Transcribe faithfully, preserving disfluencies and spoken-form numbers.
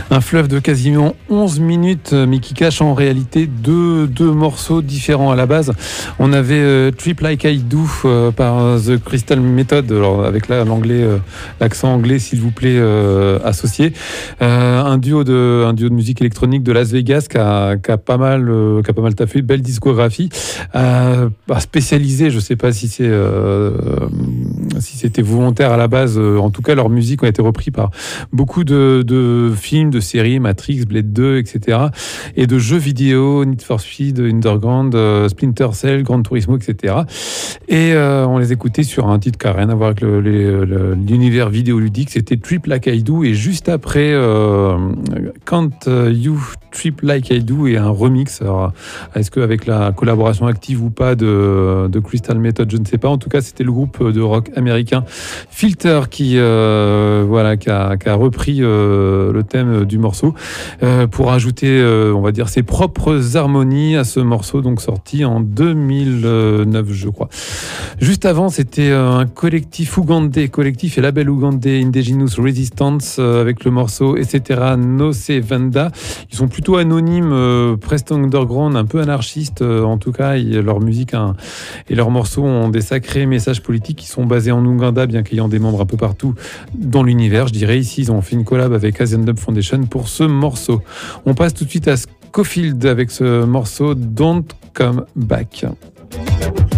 Un fleuve de quasiment onze minutes, mais qui cache en réalité deux, deux morceaux différents à la base. On avait euh, Trip Like I Do euh, par The Crystal Method, alors avec là, l'anglais, euh, l'accent anglais s'il vous plaît euh, associé. Euh, un, duo de, un duo de musique électronique de Las Vegas qui a, qui a pas mal, euh, qui a pas mal taffé, belle discographie, euh, spécialisée, je ne sais pas si c'est euh, si c'était volontaire à la base, euh, en tout cas leurs musiques ont été reprises par beaucoup de, de films, de séries, Matrix, Blade deux, et cetera. Et de jeux vidéo, Need for Speed, Underground, euh, Splinter Cell, Gran Turismo, et cetera. Et euh, on les écoutait sur un titre qui n'a rien à voir avec le, le, le, l'univers vidéoludique, c'était Trip Like I Do. Et juste après, euh, Can't You Trip Like I Do et un remix. Alors, est-ce qu'avec la collaboration active ou pas de, de Crystal Method, je ne sais pas. En tout cas, c'était le groupe de rock américain Filter qui, euh, voilà, qui, a, qui a repris euh, le thème du morceau euh, pour ajouter, euh, on va dire, ses propres harmonies à ce morceau, donc sorti en deux mille neuf, je crois. Juste avant, c'était un collectif ougandais, collectif et label ougandais Indigenous Resistance euh, avec le morceau et cetera No Se Venda. Ils sont plutôt anonymes, euh, presque underground, un peu anarchistes. Euh, en tout cas, ils, leur musique hein, et leurs morceaux ont des sacrés messages politiques qui sont basés en Ouganda, bien qu'ayant des membres un peu partout dans l'univers. Je dirais ici, ils ont fait une collab avec Asian Dub Foundation pour ce morceau. On passe tout de suite à Scofield avec ce morceau Don't Come Back.